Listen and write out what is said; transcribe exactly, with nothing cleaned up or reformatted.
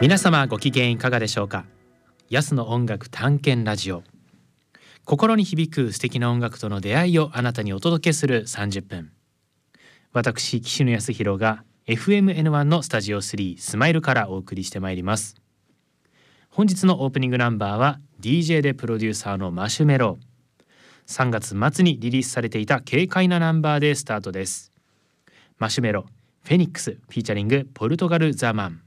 皆様ご機嫌いかがでしょうか。安の音楽探検ラジオ、心に響く素敵な音楽との出会いをあなたにお届けするさんじゅっぷん。私岸野康弘が エフエムエヌワン のスタジオスリースマイルからお送りしてまいります。本日のオープニングナンバーは ディージェー でプロデューサーのマシュメロ。さんがつ末にリリースされていた軽快なナンバーでスタートです。マシュメロフェニックスフィーチャリングポルトガルザマン。